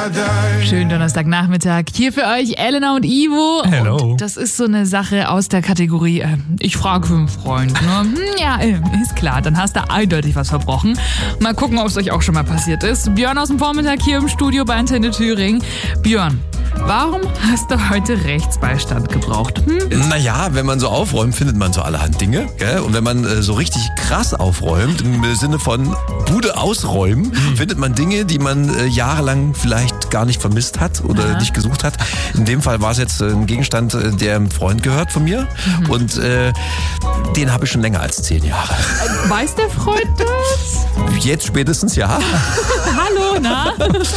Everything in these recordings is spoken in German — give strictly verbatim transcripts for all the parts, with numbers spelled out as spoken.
Schönen Donnerstagnachmittag. Hier für euch Elena und Ivo. Hello. Und das ist so eine Sache aus der Kategorie, äh, ich frage für einen Freund. Ne? Hm, ja, äh, ist klar, dann hast du eindeutig was verbrochen. Mal gucken, ob es euch auch schon mal passiert ist. Björn aus dem Vormittag hier im Studio bei Antenne Thüringen. Björn, warum hast du heute Rechtsbeistand gebraucht? Hm? Naja, wenn man so aufräumt, findet man so allerhand Dinge. Gell? Und wenn man äh, so richtig krass aufräumt, im Sinne von Bude ausräumen, mhm. findet man Dinge, die man äh, jahrelang vielleicht gar nicht vermisst hat oder ja. nicht gesucht hat. In dem Fall war es jetzt ein Gegenstand, der einem Freund gehört von mir. Mhm. Und äh, den habe ich schon länger als zehn Jahre. Weiß der Freund das? Jetzt spätestens, ja. Hallo, na?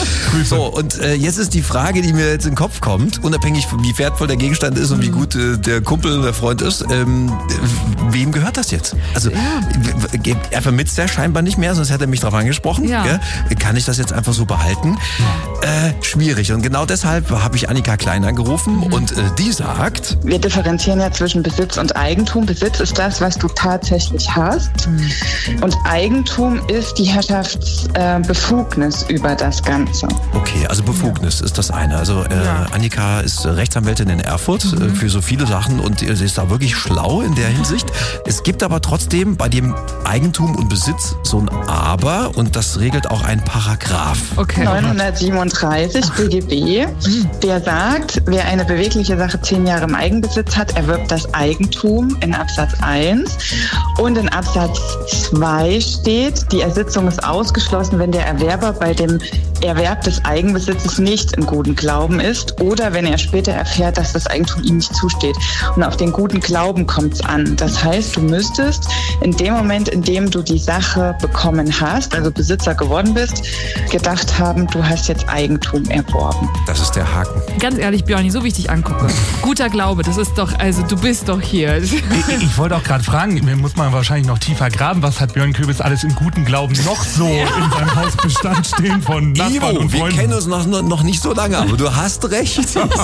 So, und äh, jetzt ist die Frage, die mir jetzt in den Kopf kommt, unabhängig von wie wertvoll der Gegenstand ist und wie gut äh, der Kumpel, der Freund ist, ähm, wem gehört das jetzt? Also, ja. er vermisst ja scheinbar nicht mehr, sonst hätte er mich darauf angesprochen. Ja. Gell? Kann ich das jetzt einfach so behalten? Ja. Äh, schwierig. Und genau deshalb habe ich Annika Klein angerufen mhm. und äh, die sagt... Wir differenzieren ja zwischen Besitz und Eigentum. Besitz ist das, was du tatsächlich hast. Mhm. Und Eigentum ist die Herrschaftsbefugnis äh, über das Ganze. Okay, also Befugnis ja. ist das eine. Also äh, ja. Annika ist Rechtsanwältin in Erfurt mhm. äh, für so viele Sachen und sie ist da wirklich schlau in der Hinsicht. Es gibt aber trotzdem bei dem Eigentum und Besitz so ein Aber und das regelt auch ein Paragraph. Okay. neunhundertsiebenunddreißig B G B, mhm. der sagt, wer eine bewegliche Sache zehn Jahre im Eigenbesitz hat, erwirbt das Eigentum in Absatz eins und in Absatz zwei steht, die Ersitzung ist ausgeschlossen, wenn der Erwerber bei dem Erwerb des Eigenbesitzes nicht im guten Glauben ist oder wenn er später erfährt, dass das Eigentum ihm nicht zusteht. Und auf den guten Glauben kommt es an. Das heißt, du müsstest in dem Moment, in dem du die Sache bekommen hast, also Besitzer geworden bist, gedacht haben, du hast jetzt Eigentum erworben. Das ist der Haken. Ganz ehrlich, Björn, so wie ich dich angucke. Guter Glaube, das ist doch, also du bist doch hier. Ich, ich wollte auch gerade fragen, mir muss man wahrscheinlich noch tiefer graben, was hat Björn Köbis alles im guten Glauben noch so ja. in seinem Hausbestand stehen von Nachbarn Ivo, und Freunden? Wir kennen uns noch, noch nicht so lange, aber du hast recht.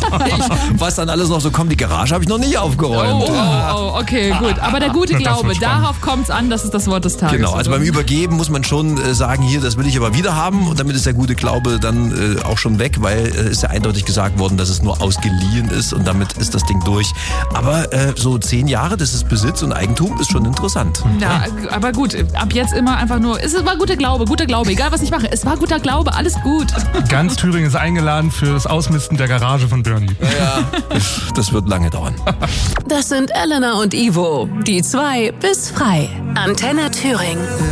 Was dann alles noch so kommt, die Garage habe ich noch nicht aufgeräumt. Oh, oh, oh, okay, gut. Aber der gute Glaube, darauf kommt es an, das ist das Wort des Tages. Genau, also beim Übergeben muss man schon äh, sagen, hier, das will ich aber wieder haben und damit ist der gute Glaube dann äh, auch schon weg, weil es äh, ist ja eindeutig gesagt worden, dass es nur ausgeliehen ist und damit ist das Ding durch. Aber äh, so zehn Jahre, das ist Besitz und Eigentum, ist schon interessant. Ja, aber gut, ab jetzt immer einfach nur, es war guter Glaube, guter Glaube, egal was ich mache, es war guter Glaube, alles gut. Ganz Thüringen ist eingeladen für das Ausmisten der Garage von Bernie. Ja, ja. Das wird lange dauern. Das sind Elena und Ivo, die zwei bis frei. Antenne Thüringen.